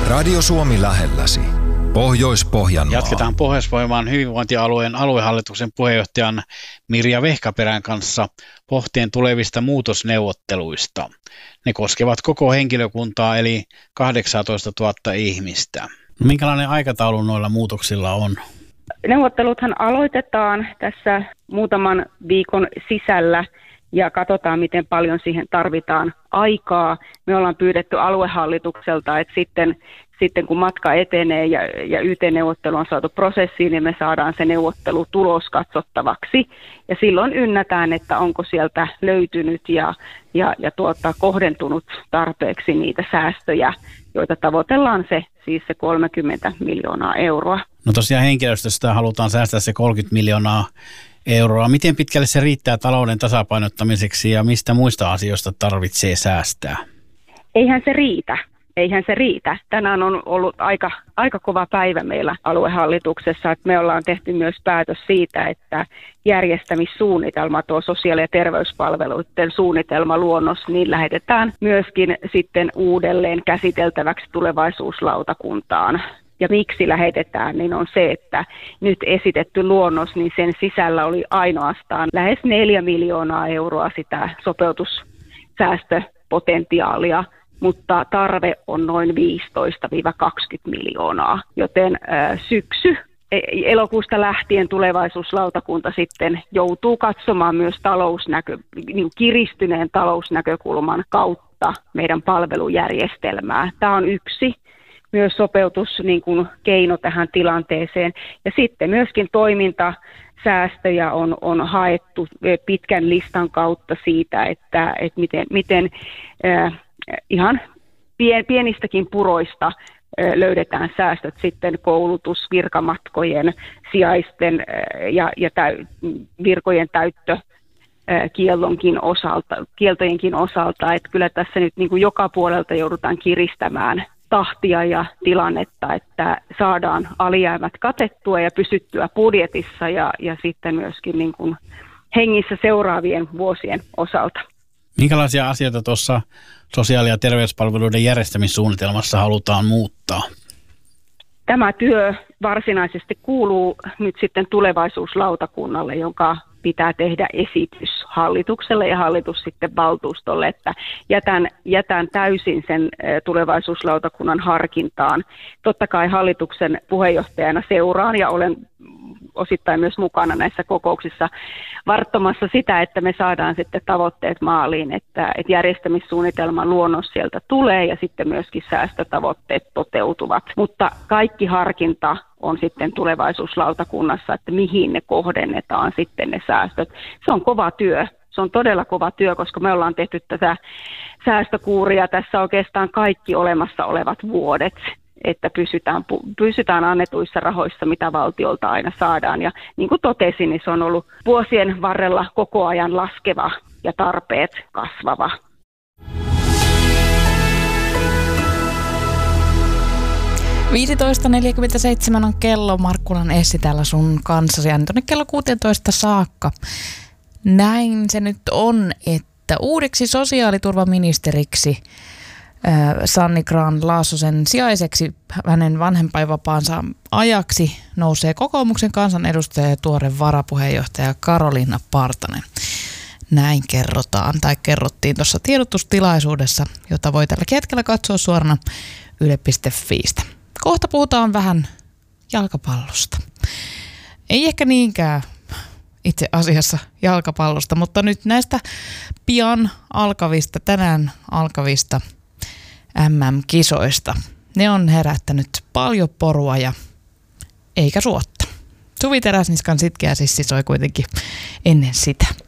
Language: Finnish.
Radio Suomi lähelläsi. Pohjois-Pohjanmaa. Jatketaan Pohjois-Pohjanmaan hyvinvointialueen aluehallituksen puheenjohtajan Mirja Vehkaperän kanssa pohtien tulevista muutosneuvotteluista. Ne koskevat koko henkilökuntaa eli 18 000 ihmistä. Minkälainen aikataulu noilla muutoksilla on? Neuvotteluthan aloitetaan tässä muutaman viikon sisällä ja katsotaan, miten paljon siihen tarvitaan aikaa. Me ollaan pyydetty aluehallitukselta, että sitten kun matka etenee ja YT-neuvottelu on saatu prosessiin, niin me saadaan se neuvottelutulos katsottavaksi. Ja silloin ynnätään, että onko sieltä löytynyt ja kohdentunut tarpeeksi niitä säästöjä, joita tavoitellaan se 30 miljoonaa euroa. No tosiaan henkilöstöstä halutaan säästää se 30 miljoonaa euroa. Miten pitkälle se riittää talouden tasapainottamiseksi ja mistä muista asioista tarvitsee säästää? Eihän se riitä. Tänään on ollut aika kova päivä meillä aluehallituksessa, että me ollaan tehty myös päätös siitä, että järjestämissuunnitelma, tuo sosiaali- ja terveyspalveluiden suunnitelmaluonnos, niin lähetetään myöskin sitten uudelleen käsiteltäväksi tulevaisuuslautakuntaan. Ja miksi lähetetään, niin on se, että nyt esitetty luonnos, niin sen sisällä oli ainoastaan lähes 4 miljoonaa euroa sitä sopeutussäästöpotentiaalia, mutta tarve on noin 15-20 miljoonaa, joten elokuusta lähtien tulevaisuuslautakunta sitten joutuu katsomaan myös kiristyneen talousnäkökulman kautta meidän palvelujärjestelmää. Tämä on yksi myös sopeutuskeino tähän tilanteeseen. Ja sitten myöskin toimintasäästöjä on haettu pitkän listan kautta siitä, että miten ihan pienistäkin puroista löydetään säästöt sitten koulutus, virkamatkojen, sijaisten ja virkojen täyttö kieltojenkin osalta. Että kyllä tässä nyt niin kuin joka puolelta joudutaan kiristämään tahtia ja tilannetta, että saadaan alijäämät katettua ja pysyttyä budjetissa ja sitten myöskin niin kuin hengissä seuraavien vuosien osalta. Minkälaisia asioita tuossa sosiaali- ja terveyspalveluiden järjestämissuunnitelmassa halutaan muuttaa? Tämä työ varsinaisesti kuuluu nyt sitten tulevaisuuslautakunnalle, jonka pitää tehdä esitys hallitukselle ja hallitus sitten valtuustolle, että jätän täysin sen tulevaisuuslautakunnan harkintaan. Totta kai hallituksen puheenjohtajana seuraan ja olen osittain myös mukana näissä kokouksissa varttomassa sitä, että me saadaan sitten tavoitteet maaliin, että järjestämissuunnitelman luonnos sieltä tulee ja sitten myöskin säästötavoitteet toteutuvat. Mutta kaikki harkinta on sitten tulevaisuuslautakunnassa, että mihin ne kohdennetaan sitten ne säästöt. Se on kova työ. Se on todella kova työ, koska me ollaan tehty tätä säästökuuria tässä oikeastaan kaikki olemassa olevat vuodet, että pysytään annetuissa rahoissa, mitä valtiolta aina saadaan. Ja niin kuin totesin, niin se on ollut vuosien varrella koko ajan laskeva ja tarpeet kasvava. .47 on kello. Markkulan Essi täällä sun kanssasi ja tuonne kello 16 saakka. Näin se nyt on, että uudeksi sosiaaliturvaministeriksi Sanni Grahn-Laasosen sijaiseksi hänen vanhempainvapaansa ajaksi nousee kokoomuksen kansanedustaja ja tuore varapuheenjohtaja Karoliina Partanen. Näin kerrottiin tuossa tiedotustilaisuudessa, jota voi tällä hetkellä katsoa suorana yle.fiistä. Kohta puhutaan vähän jalkapallosta. Ei ehkä niinkään itse asiassa jalkapallosta, mutta nyt näistä tänään alkavista MM-kisoista. Ne on herättänyt paljon porua ja eikä suotta. Suvi Teräsniskan Sitkeä sissi soi kuitenkin ennen sitä.